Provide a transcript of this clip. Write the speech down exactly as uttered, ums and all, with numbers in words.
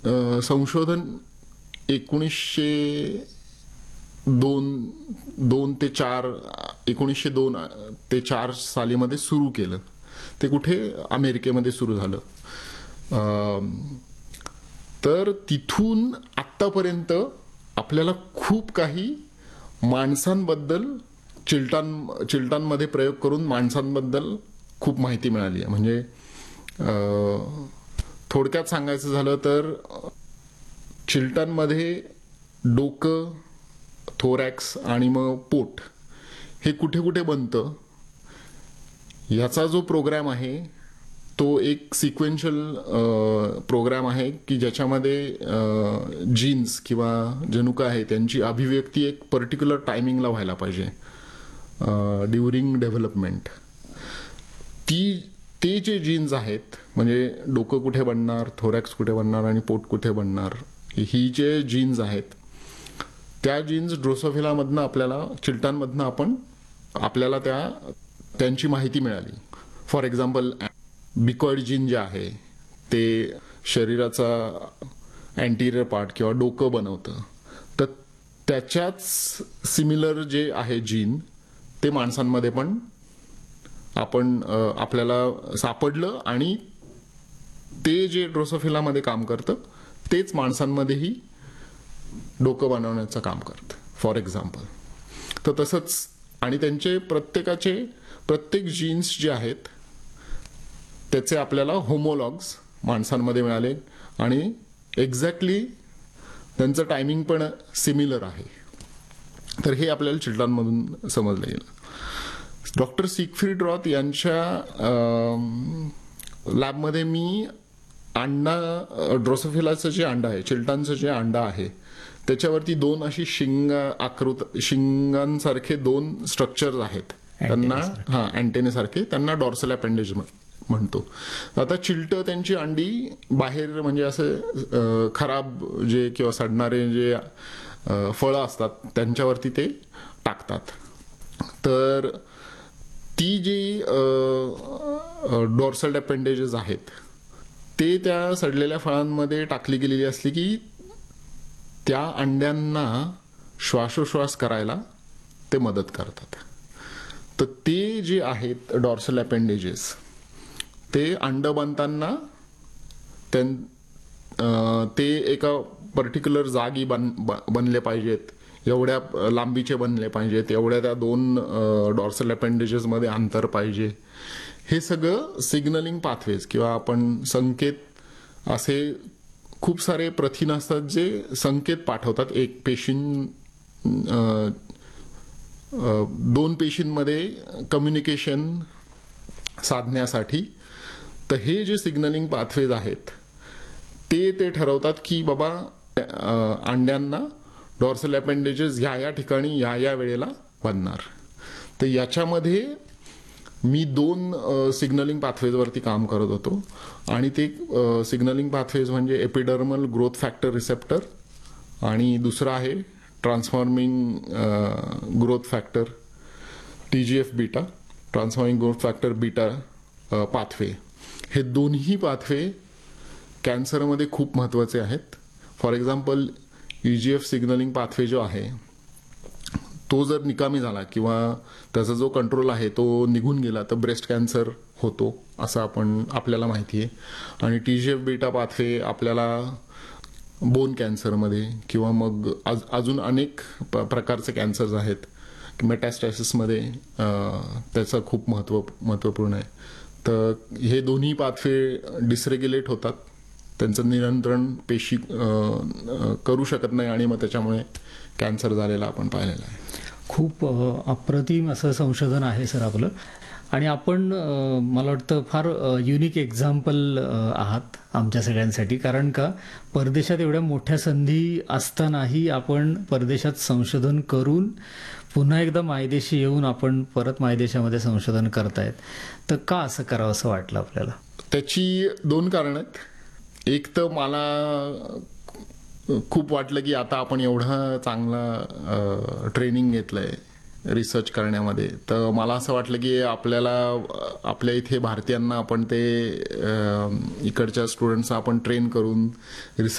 अ, संशोधन एकोणीसशे दोन दोन ते चार एकोणीसशे दोन ते चार सालीमध्ये सुरू केलं. ते कुठे अमेरिकेमध्ये सुरू झालं. अ, तर तिथून आत्तापर्यंत आपल्याला खूप काही माणसांबद्दल चिलटां चिलटांमध्ये प्रयोग करून माणसांबद्दल खूप माहिती मिळाली आहे. म्हणजे अ, थोडक्यात सांगायचं झालं तर चिलटांमध्ये डोकं, थोरॅक्स आणि मग पोट हे कुठे कुठे बनतं याचा जो प्रोग्राम आहे तो एक सिक्वेन्शियल प्रोग्राम आहे की ज्याच्यामध्ये जीन्स किंवा जनुक आहे त्यांची अभिव्यक्ती एक पर्टिक्युलर टायमिंगला व्हायला पाहिजे ड्युरिंग डेव्हलपमेंट. ती ते जे जीन्स आहेत म्हणजे डोकं कुठे बनणार, थोरॅक्स कुठे बनणार आणि पोट कुठे बनणार, ही जे जीन्स आहेत त्या जीन्स ड्रोसोफिलामधनं आपल्याला चिलटांमधनं आपण आपल्याला त्या त्यांची माहिती मिळाली. फॉर एक्झाम्पल बिकॉइड जीन जे आहे ते शरीराचा अँटिरियर पार्ट किंवा डोकं बनवतं. तर त्याच्याच सिमिलर जे आहे जीन ते माणसांमध्ये पण आपण आपल्याला सापडलं आणि ते जे ड्रोसोफिलामध्ये काम करतं तेच माणसांमध्येही डोकं बनवण्याचं काम करतं फॉर एक्झाम्पल. तर तसंच आणि त्यांचे प्रत्येकाचे प्रत्येक जीन्स जे आहेत त्याचे आपल्याला होमोलॉग्स माणसांमध्ये मिळाले आणि एक्झॅक्टली त्यांचं टायमिंग पण सिमिलर आहे. तर हे आपल्याला चिलटांमधून समजलं गेलं. डॉक्टर सिगफ्रीड रॉथ यांच्या लॅबमध्ये मी अंडा ड्रोसोफिलाचं जे अंडा आहे चिलटांचं जे अंडा आहे त्याच्यावरती दोन अशी शिंग आकृत शिंगांसारखे दोन स्ट्रक्चर्स आहेत त्यांना हा अँटेनेसारखे त्यांना डॉर्सल अपेंडेज म्हणतो. आता चिलटं त्यांची अंडी बाहेर म्हणजे असं खराब जे किंवा सडणारे जे फळं असतात त्यांच्यावरती ते टाकतात. तर ती जी डॉर्सल अपेंडेजेस आहेत ते त्या सडलेल्या फळांमध्ये टाकली गेलेली असली की त्या अंड्यांना श्वासोश्वास करायला ते मदत करतात. तर ते जे आहेत डॉर्सल अपेंडेजेस ते अंड बनताना ते एका पर्टिक्युलर जागी बन बनले पाहिजेत, एवढ्या लांबीचे बनले पाहिजेत, एवढ्या त्या दोन डॉर्सल अपेंडेजेस मध्ये अंतर पाहिजे. हे सगळं सिग्नलिंग पाथवेज किंवा आपण संकेत असे खूप सारे प्रथिन असतात जे संकेत पाठवतात एक पेशीं दोन पेशींमध्ये कम्युनिकेशन साधण्यासाठी. तर हे जे सिग्नलिंग पाथवेज आहेत ते ते ठरवतात की बाबा अंड्यांना डॉर्सल अपेंडेजेस ह्या या ठिकाणी या या वेळेला बनणार. तर याच्यामध्ये मी दोन सिग्नलिंग पाथवेजवरती काम करत होतो आणि ते सिग्नलिंग पाथवेज म्हणजे एपिडर्मल ग्रोथ फॅक्टर रिसेप्टर आणि दुसरा आहे transforming growth factor T G F beta transforming growth factor beta pathway. हे दोन्ही पाथवे कॅन्सरमध्ये खूप महत्वाचे आहेत. For example E G F signalling pathway जो आहे तो जर निकामी झाला किंवा त्याचा जो कंट्रोल आहे तो निघून गेला तर ब्रेस्ट कॅन्सर होतो असं आपण आपल्याला माहिती आहे. आणि T G F beta pathway आपल्याला बोन कॅन्सरमध्ये किंवा मग अजून अनेक प्रकारचे कॅन्सर्स आहेत मेटॅस्टॅसिसमध्ये त्याचं खूप महत्व महत्त्वपूर्ण आहे. तर हे दोन्ही पाथवे डिसरेग्युलेट होतात, त्यांचं नियंत्रण पेशी करू शकत नाही आणि मग त्याच्यामुळे कॅन्सर झालेला आपण पाहिलेला आहे. खूप अप्रतिम असं संशोधन आहे सर आपलं. आणि आपण मला वाटतं फार युनिक एक्झाम्पल आहात आमच्या सगळ्यांसाठी. कारण का परदेशात एवढ्या मोठ्या संधी असतानाही आपण परदेशात संशोधन करून पुन्हा एकदा मायदेशी येऊन आपण परत मायदेशामध्ये संशोधन करतायत. तर का असं करावं असं वाटलं आपल्याला? त्याची दोन कारणं आहेत. एक तर मला खूप वाटलं की आता आपण एवढं चांगलं ट्रेनिंग घेतलंय रिसर्च करण्यामध्ये, तर मला असं वाटलं की आपल्याला आपल्या इथे भारतीयांना आपण ते इकडच्या स्टुडंट्सना आपण ट्रेन करून रिसर्च